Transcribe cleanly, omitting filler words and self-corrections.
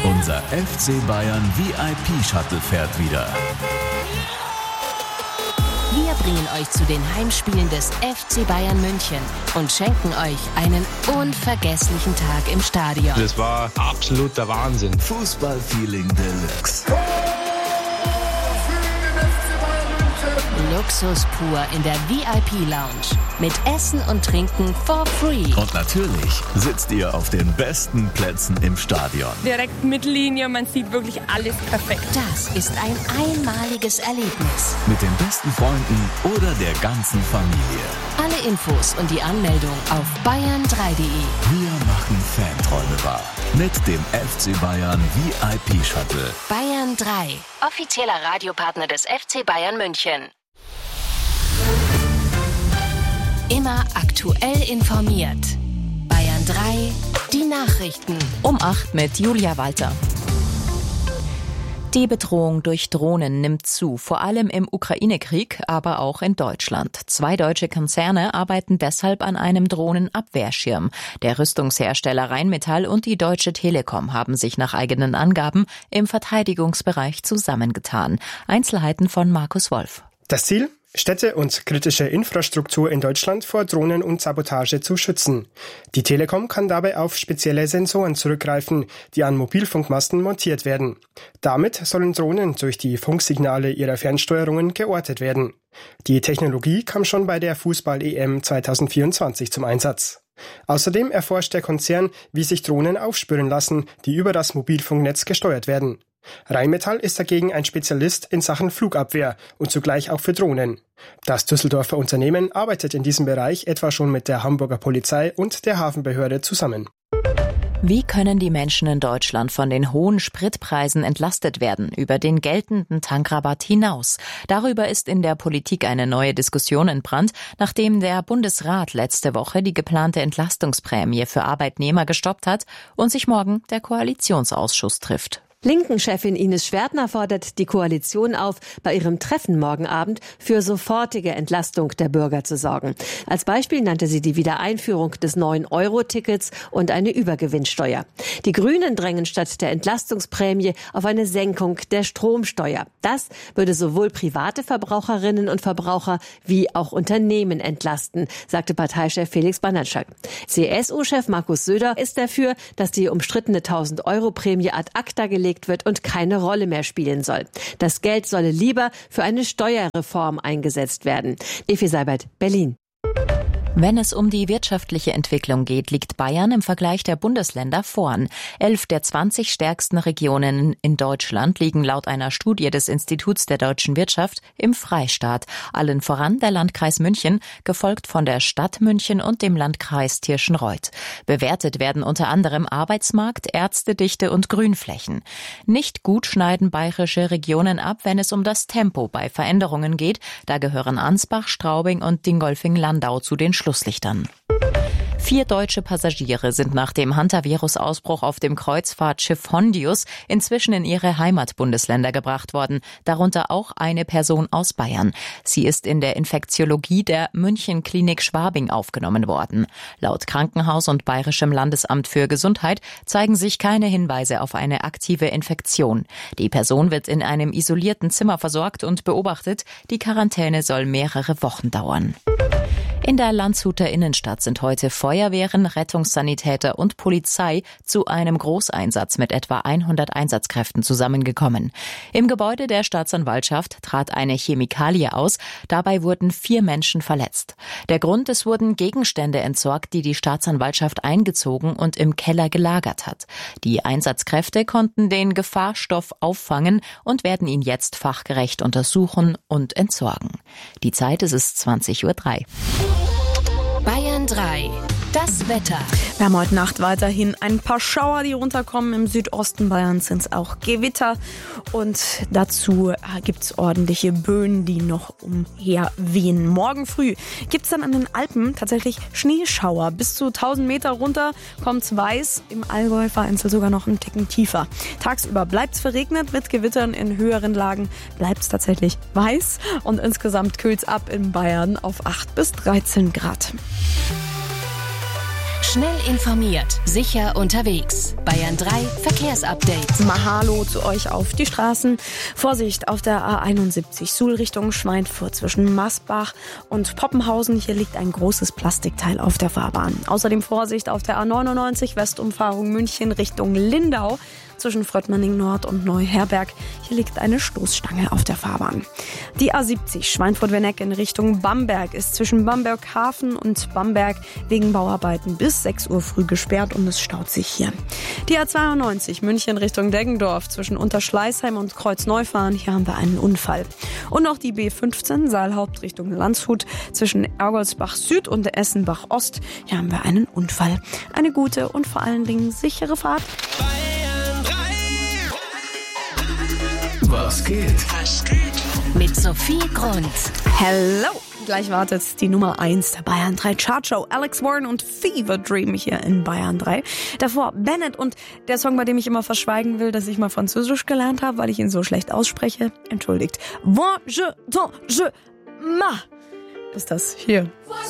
Unser FC Bayern VIP-Shuttle fährt wieder. Wir bringen euch zu den Heimspielen des FC Bayern München und schenken euch einen unvergesslichen Tag im Stadion. Das war absoluter Wahnsinn. Fußballfeeling Deluxe. Luxus pur in der VIP-Lounge. Mit Essen und Trinken for free. Und natürlich sitzt ihr auf den besten Plätzen im Stadion. Direkt Mittellinie, man sieht wirklich alles perfekt. Das ist ein einmaliges Erlebnis. Mit den besten Freunden oder der ganzen Familie. Alle Infos und die Anmeldung auf bayern3.de. Wir machen Fanträume wahr. Mit dem FC Bayern VIP-Shuttle. Bayern 3, offizieller Radiopartner des FC Bayern München. Immer aktuell informiert. Bayern 3, die Nachrichten. Um 8 mit Julia Walter. Die Bedrohung durch Drohnen nimmt zu, vor allem im Ukraine-Krieg, aber auch in Deutschland. 2 deutsche Konzerne arbeiten deshalb an einem Drohnenabwehrschirm. Der Rüstungshersteller Rheinmetall und die Deutsche Telekom haben sich nach eigenen Angaben im Verteidigungsbereich zusammengetan. Einzelheiten von Markus Wolf. Das Ziel? Städte und kritische Infrastruktur in Deutschland vor Drohnen und Sabotage zu schützen. Die Telekom kann dabei auf spezielle Sensoren zurückgreifen, die an Mobilfunkmasten montiert werden. Damit sollen Drohnen durch die Funksignale ihrer Fernsteuerungen geortet werden. Die Technologie kam schon bei der Fußball-EM 2024 zum Einsatz. Außerdem erforscht der Konzern, wie sich Drohnen aufspüren lassen, die über das Mobilfunknetz gesteuert werden. Rheinmetall ist dagegen ein Spezialist in Sachen Flugabwehr und zugleich auch für Drohnen. Das Düsseldorfer Unternehmen arbeitet in diesem Bereich etwa schon mit der Hamburger Polizei und der Hafenbehörde zusammen. Wie können die Menschen in Deutschland von den hohen Spritpreisen entlastet werden, über den geltenden Tankrabatt hinaus? Darüber ist in der Politik eine neue Diskussion entbrannt, nachdem der Bundesrat letzte Woche die geplante Entlastungsprämie für Arbeitnehmer gestoppt hat und sich morgen der Koalitionsausschuss trifft. Linken-Chefin Ines Schwertner fordert die Koalition auf, bei ihrem Treffen morgen Abend für sofortige Entlastung der Bürger zu sorgen. Als Beispiel nannte sie die Wiedereinführung des 9-Euro-Tickets und eine Übergewinnsteuer. Die Grünen drängen statt der Entlastungsprämie auf eine Senkung der Stromsteuer. Das würde sowohl private Verbraucherinnen und Verbraucher wie auch Unternehmen entlasten, sagte Parteichef Felix Banatschak. CSU-Chef Markus Söder ist dafür, dass die umstrittene 1000-Euro-Prämie ad acta gelegt wird und keine Rolle mehr spielen soll. Das Geld solle lieber für eine Steuerreform eingesetzt werden. Evi Seibert, Berlin. Wenn es um die wirtschaftliche Entwicklung geht, liegt Bayern im Vergleich der Bundesländer vorn. 11 der 20 stärksten Regionen in Deutschland liegen laut einer Studie des Instituts der deutschen Wirtschaft im Freistaat. Allen voran der Landkreis München, gefolgt von der Stadt München und dem Landkreis Tirschenreuth. Bewertet werden unter anderem Arbeitsmarkt, Ärztedichte und Grünflächen. Nicht gut schneiden bayerische Regionen ab, wenn es um das Tempo bei Veränderungen geht. Da gehören Ansbach, Straubing und Dingolfing-Landau zu den Schlusslichtern. 4 deutsche Passagiere sind nach dem Hantavirus-Ausbruch auf dem Kreuzfahrtschiff Hondius inzwischen in ihre Heimatbundesländer gebracht worden, darunter auch eine Person aus Bayern. Sie ist in der Infektiologie der München-Klinik Schwabing aufgenommen worden. Laut Krankenhaus und Bayerischem Landesamt für Gesundheit zeigen sich keine Hinweise auf eine aktive Infektion. Die Person wird in einem isolierten Zimmer versorgt und beobachtet. Die Quarantäne soll mehrere Wochen dauern. In der Landshuter Innenstadt sind heute Feuerwehren, Rettungssanitäter und Polizei zu einem Großeinsatz mit etwa 100 Einsatzkräften zusammengekommen. Im Gebäude der Staatsanwaltschaft trat eine Chemikalie aus. Dabei wurden 4 Menschen verletzt. Der Grund: es wurden Gegenstände entsorgt, die die Staatsanwaltschaft eingezogen und im Keller gelagert hat. Die Einsatzkräfte konnten den Gefahrstoff auffangen und werden ihn jetzt fachgerecht untersuchen und entsorgen. Die Zeit ist 20:03 Uhr. Bayern 3, das Wetter. Wir haben heute Nacht weiterhin ein paar Schauer, die runterkommen. Im Südosten Bayerns sind es auch Gewitter. Und dazu gibt es ordentliche Böen, die noch umher wehen. Morgen früh gibt es dann an den Alpen tatsächlich Schneeschauer. Bis zu 1000 Meter runter kommt's weiß. Im Allgäu vereinzelt sogar noch einen Ticken tiefer. Tagsüber bleibt es verregnet. Mit Gewittern in höheren Lagen bleibt es tatsächlich weiß. Und insgesamt kühlt es ab in Bayern auf 8 bis 13 Grad. Schnell informiert, sicher unterwegs. Bayern 3 Verkehrsupdate. Mahalo zu euch auf die Straßen. Vorsicht auf der A71 Suhl Richtung Schweinfurt zwischen Masbach und Poppenhausen. Hier liegt ein großes Plastikteil auf der Fahrbahn. Außerdem Vorsicht auf der A99 Westumfahrung München Richtung Lindau. Zwischen Fröttmanning Nord und Neuherberg. Hier liegt eine Stoßstange auf der Fahrbahn. Die A70 Schweinfurt-Werneck in Richtung Bamberg ist zwischen Bamberg-Hafen und Bamberg wegen Bauarbeiten bis 6 Uhr früh gesperrt und es staut sich hier. Die A92 München Richtung Deggendorf zwischen Unterschleißheim und Kreuzneufahren. Hier haben wir einen Unfall. Und noch die B15 Saalhaupt Richtung Landshut zwischen Ergolsbach Süd und Essenbach Ost. Hier haben wir einen Unfall. Eine gute und vor allen Dingen sichere Fahrt. Was geht? Mit Sophie Grund. Hello! Gleich wartet die Nummer 1 der Bayern 3 Chartshow. Alex Warren und Fever Dream hier in Bayern 3. Davor Bennett und der Song, bei dem ich immer verschweigen will, dass ich mal Französisch gelernt habe, weil ich ihn so schlecht ausspreche. Entschuldigt. Moi, je, ton, je, ma. Ist das hier.